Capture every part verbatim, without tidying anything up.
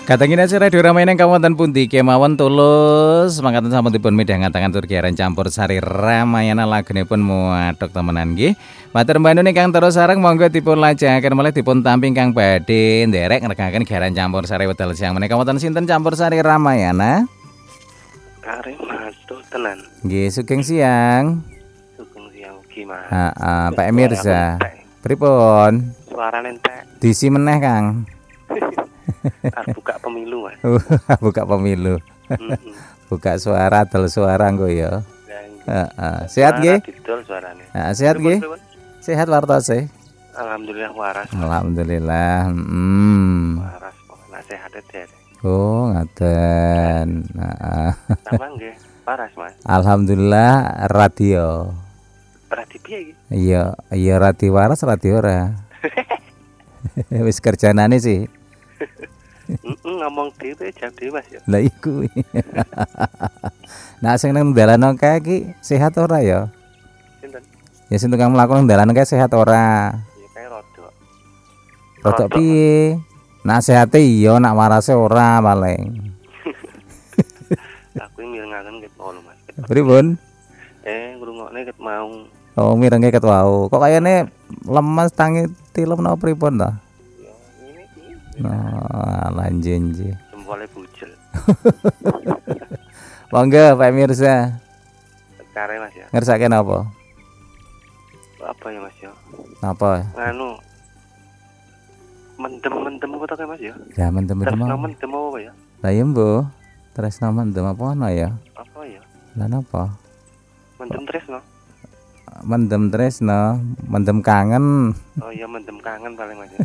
Katengin aja radio Ramayana kawanten pundi kemawon tulus mangkaten sampun midhangaken tur kiaran campur sari Ramayana lagunipun muathuk temenan nggih. Matur nuwun ingkang terus sareng monggo dipun lajengaken malih dipun tampi kang badhe nderek ngregaken kiaran campur sari wedal siang menika wonten sinten campur sari Ramayana? Arep matur tenan. Nggih, sugeng siang. Sugeng siang ugi, Mas. Heeh, Pak Mirza. Pripun? Suarane entek. Diisi meneh, Kang. Arep buka pemilu, Mas. Buka pemilu. Mm-mm. Buka suara, del suara engko ya. Heeh. Sehat Suara nggih? didol suarane. Heeh, sehat nggih? Sehat wartose. Alhamdulillah waras. Mas. Alhamdulillah. Hmm. Waras pokoknya sehat aja. Oh, ngaten. Heeh. Sama nggih, waras, Mas. Alhamdulillah radio. Radio piye iki? Iya, iya radio waras radio ora. Wis kerjanane sih. Heeh, ngomong dhewe jam dhewe, Mas ya. Lah iku. Nah, sing nang dalan kae iki sehat ora ya? Sinten? Ya sing tukang mlaku nang dalan kae sehat ora? Ya kae rodok. Rodok piye? Nah, sehate iya, nak warase ora paling. Aku mirengaken ket mau, Mas. Pripun? Eh, ngrungokne ket mau. Oh, mirenge ket wau. Kok kayane lemes tangi tilem napa pripun ta? Ya, ini iki. Nah, lanjenje. Jempole bujel. Monggo Pak Mirza. Kare, Mas ya. Ngersake napa? Apa ya, Mas ya? Napa? Nganu mendem-mendem kok Mas ya? Ya mendem-mendem. Terus mendem apa ya? Lah iya mbuh. Tresno mendem apa ana ya? Apa ya? Lah napa? Mendem tresno. Mendem tresno, mendem kangen. Oh iya mendem kangen paling Mas.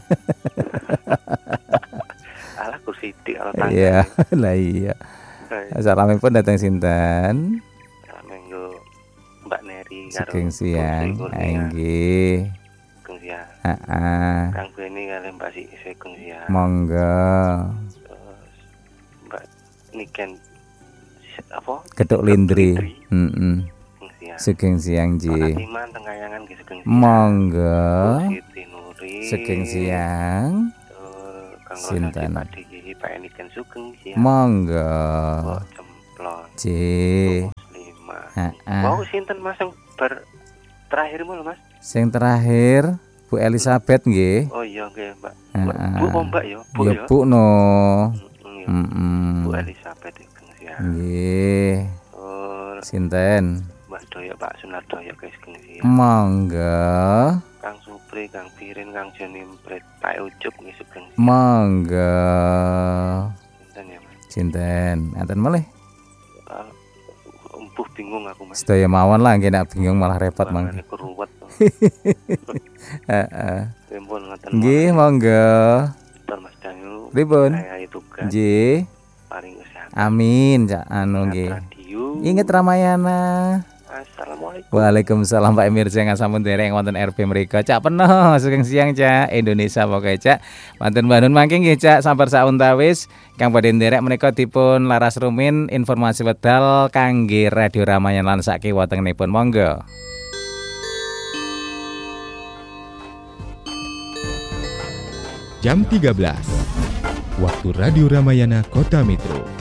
Alah kursi dik kalau tangan. Iya, lah iya. Salamipun datang sinten? Salam minggu Mbak Neri karo Sugeng siang. Nggih. Sugeng siang. Heeh. Kang Beni kali Mbak Si Sugeng siang. Monggo. Terus Mbak Niken apa? Geduk Lindri. Heeh. Sugeng siang Ji. Iman tengkayangan nggih sugeng siang. Monggo. Siti Nuri. Sugeng siang. Kang Sinten? Padi Pak Niken sugeng siang. Monggo. Kok cemplon. Ji. Muslimah. Heeh. Mau sinten Mas yang ber terakhirmu lho Mas? Sing terakhir Bu Elizabeth nggih. Oh iya nggih Mbak. Heeh. Bu apa Mbak ya? Bu ya. ya. Bu no. Heeh. Bu Elizabeth sugeng siang. Nggih. Oh. Sinten? Mbah Doyo Pak Sunardoyo guys sugeng siang. Monggo. Kang Supri, Kang Pirin, Kang Joni Mpret, Pak Ucup nggih sugeng siang. Monggo. Sinten ya Mas? Sinten? Ngaten malih. Uh, empuh bingung aku Mas. Sedaya mawon lah nggih nek bingung malah repot mangke. Mangane keruwet. Heeh. Tempon ngoten. Nggih, monggo. Tur Mas Danyu. Pripun? Saya tugas. Nggih. Paring kesehatan. Amin, Cak anu nggih. Ingat Ramayana. Assalamualaikum. Waalaikumsalam Pak Mirza yang sampun dereng wonten R P mriko. Cak penoh sugeng siang Cak Indonesia pokoke Cak. Wonten Bandung mangke nggih Cak sampur sauntawis kang badhe nderek menika dipun laras rumin informasi wedal kangge Radio Ramayana lan sak kiwatengenipun. Monggo. Jam tiga belas. Waktu Radio Ramayana Kota Metro.